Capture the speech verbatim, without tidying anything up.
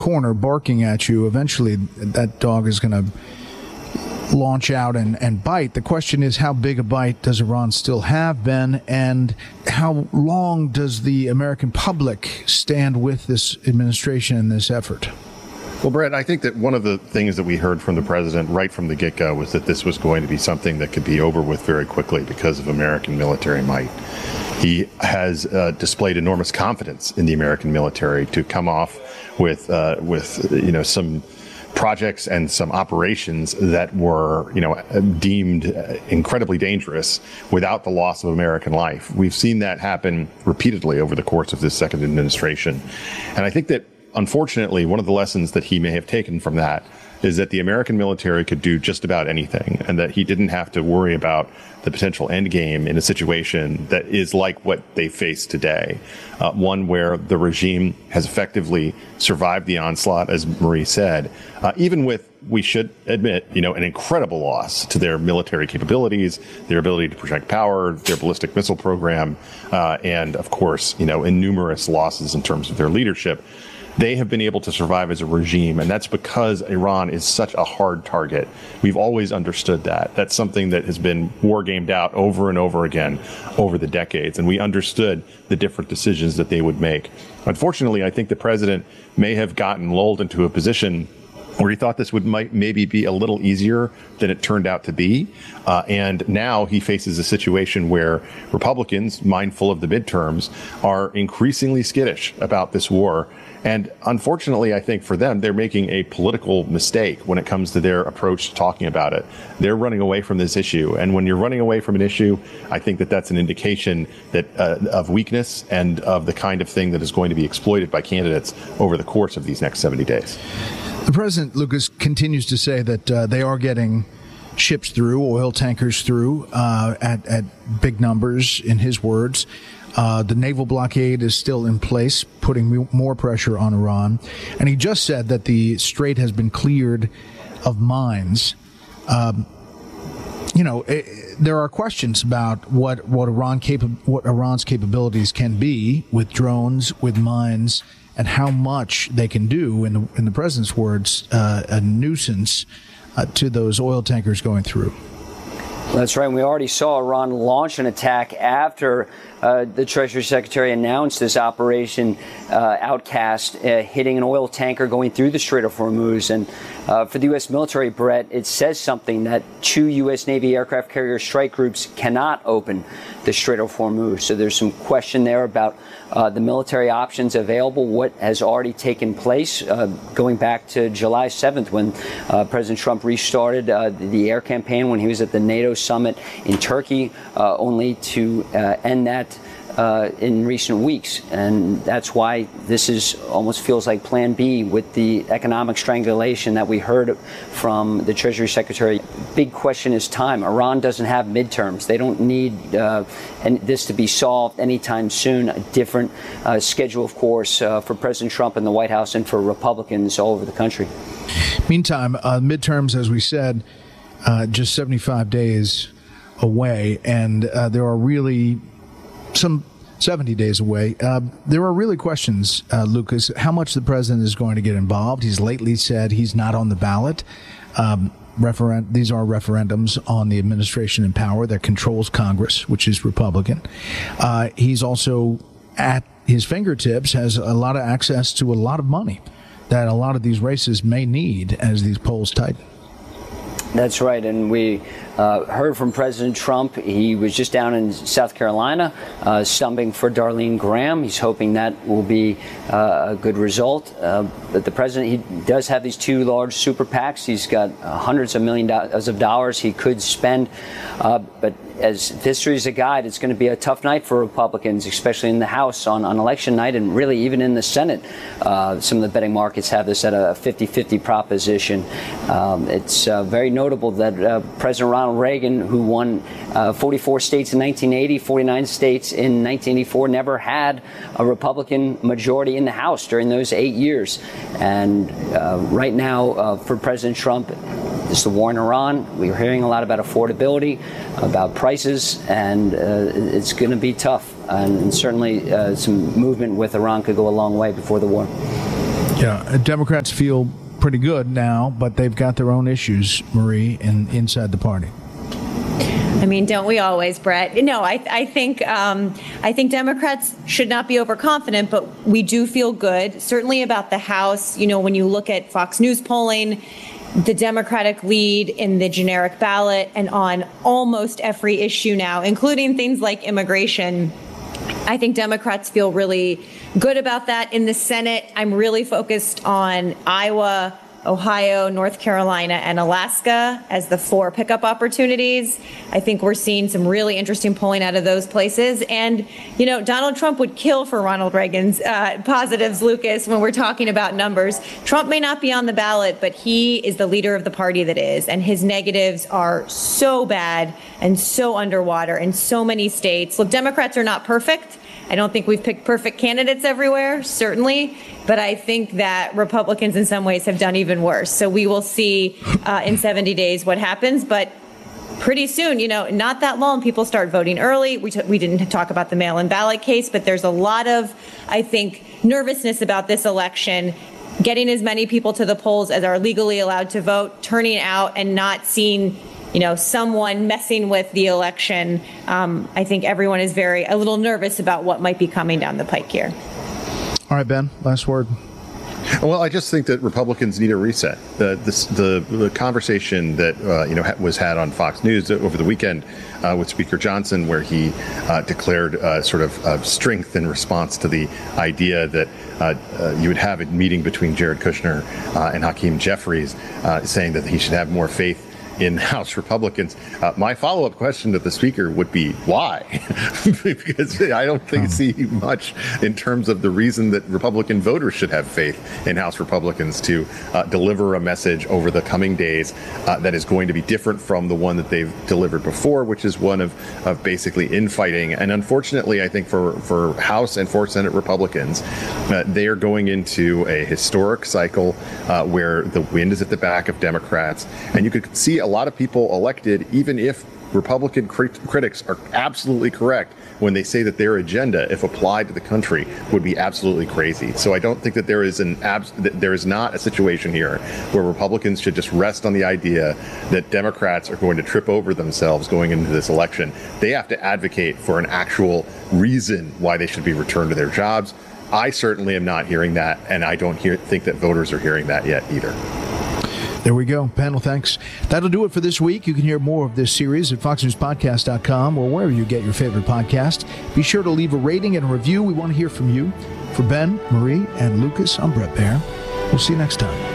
corner barking at you, eventually that dog is going to launch out and, and bite. The question is, how big a bite does Iran still have, Ben, and how long does the American public stand with this administration in this effort? Well, Brett, I think that one of the things that we heard from the president right from the get-go was that this was going to be something that could be over with very quickly because of American military might. He has uh, displayed enormous confidence in the American military to come off with, uh, with you know, some projects and some operations that were, you know, deemed incredibly dangerous without the loss of American life. We've seen that happen repeatedly over the course of this second administration. And I think that, unfortunately, one of the lessons that he may have taken from that is that the American military could do just about anything, and that he didn't have to worry about the potential end game in a situation that is like what they face today, uh, one where the regime has effectively survived the onslaught, as Marie said, uh, even with, we should admit, you know, an incredible loss to their military capabilities, their ability to project power, their ballistic missile program, uh, and, of course, you know, numerous losses in terms of their leadership. They have been able to survive as a regime, and that's because Iran is such a hard target. We've always understood that. That's something that has been war gamed out over and over again over the decades, and we understood the different decisions that they would make. Unfortunately, I think the president may have gotten lulled into a position where he thought this would might maybe be a little easier than it turned out to be. Uh, and now he faces a situation where Republicans, mindful of the midterms, are increasingly skittish about this war. And unfortunately, I think for them, they're making a political mistake when it comes to their approach to talking about it. They're running away from this issue. And when you're running away from an issue, I think that that's an indication that uh, of weakness and of the kind of thing that is going to be exploited by candidates over the course of these next seventy days. The president, Lucas, continues to say that uh, they are getting ships through, oil tankers through uh, at, at big numbers, in his words. Uh, the naval blockade is still in place, putting more pressure on Iran. And he just said that the strait has been cleared of mines. Um, you know, it, there are questions about what what Iran capa- what Iran's capabilities can be with drones, with mines, and how much they can do. In the, in the president's words, uh, a nuisance uh, to those oil tankers going through. That's right. We already saw Iran launch an attack after uh, the Treasury Secretary announced this operation uh, Outcast, uh, hitting an oil tanker going through the Strait of Hormuz. And uh, for the U S military, Brett, it says something that two U S Navy aircraft carrier strike groups cannot open the Strait of Hormuz. So there's some question there about uh, the military options available, what has already taken place, uh, going back to July seventh when uh, President Trump restarted uh, the air campaign when he was at the NATO summit in Turkey, uh, only to uh, end that Uh, in recent weeks. And that's why this is almost feels like Plan B with the economic strangulation that we heard from the Treasury Secretary. Big question is time. Iran doesn't have midterms. They don't need uh, and this to be solved anytime soon. A different uh, schedule, of course, uh, for President Trump and the White House and for Republicans all over the country. Meantime, uh, midterms, as we said, uh, just seventy-five days away, and uh, there are really some seventy days away. Uh, there are really questions, uh, Lucas, how much the president is going to get involved. He's lately said he's not on the ballot. Um, referend- these are referendums on the administration in power that controls Congress, which is Republican. Uh, he's also, at his fingertips, has a lot of access to a lot of money that a lot of these races may need as these polls tighten. That's right, and we uh, heard from President Trump. He was just down in South Carolina, uh, stumping for Darlene Graham. He's hoping that will be uh, a good result. Uh, but the president, he does have these two large super PACs. He's got uh, hundreds of million dollars of dollars he could spend. Uh, but as history is a guide, it's going to be a tough night for Republicans, especially in the House on, on election night, and really even in the Senate. Uh, some of the betting markets have this at a fifty-fifty proposition. Um, it's uh, very notable that uh, President Ronald Reagan, who won uh, forty-four states in nineteen eighty, forty-nine states in nineteen eighty-four, never had a Republican majority in the House during those eight years. And uh, right now, uh, for President Trump, it's the war in Iran. We're hearing a lot about affordability, about prices, and uh, it's going to be tough. And, and certainly uh, some movement with Iran could go a long way before the war. Yeah, Democrats feel pretty good now, but they've got their own issues, Marie, in, inside the party. I mean, don't we always, Brett? No, I, I think um, I think Democrats should not be overconfident, but we do feel good, certainly about the House. You know, when you look at Fox News polling, the Democratic lead in the generic ballot and on almost every issue now, including things like immigration, I think Democrats feel really good about that. In the Senate, I'm really focused on Iowa, Ohio, North Carolina, and Alaska as the four pickup opportunities. I think we're seeing some really interesting polling out of those places. And, you know, Donald Trump would kill for Ronald Reagan's uh, positives, Lucas, when we're talking about numbers. Trump may not be on the ballot, but he is the leader of the party that is. And his negatives are so bad and so underwater in so many states. Look, Democrats are not perfect. I don't think we've picked perfect candidates everywhere, certainly, but I think that Republicans in some ways have done even worse. So we will see uh, in seventy days what happens. But pretty soon, you know, not that long, people start voting early. We, t- we didn't talk about the mail-in ballot case, but there's a lot of, I think, nervousness about this election, getting as many people to the polls as are legally allowed to vote, turning out and not seeing, you know, someone messing with the election. Um, I think everyone is very a little nervous about what might be coming down the pike here. All right, Ben, last word. Well, I just think that Republicans need a reset. The this, the, the conversation that uh, you know ha- was had on Fox News over the weekend uh, with Speaker Johnson, where he uh, declared uh, sort of uh, strength in response to the idea that uh, uh, you would have a meeting between Jared Kushner uh, and Hakeem Jeffries, uh, saying that he should have more faith in House Republicans. Uh, my follow-up question to the speaker would be, why? Because I don't think see much in terms of the reason that Republican voters should have faith in House Republicans to uh, deliver a message over the coming days uh, that is going to be different from the one that they've delivered before, which is one of, of basically infighting. And unfortunately, I think for, for House and for Senate Republicans, uh, they are going into a historic cycle uh, where the wind is at the back of Democrats. And you could see a lot of people elected, even if Republican crit- critics are absolutely correct when they say that their agenda, if applied to the country, would be absolutely crazy. So I don't think that there is an abs- that there is not a situation here where Republicans should just rest on the idea that Democrats are going to trip over themselves going into this election. They have to advocate for an actual reason why they should be returned to their jobs. I certainly am not hearing that, and I don't hear, think that voters are hearing that yet either. There we go. Panel, thanks. That'll do it for this week. You can hear more of this series at fox news podcast dot com or wherever you get your favorite podcast. Be sure to leave a rating and a review. We want to hear from you. For Ben, Marie, and Lucas, I'm Brett Baer. We'll see you next time.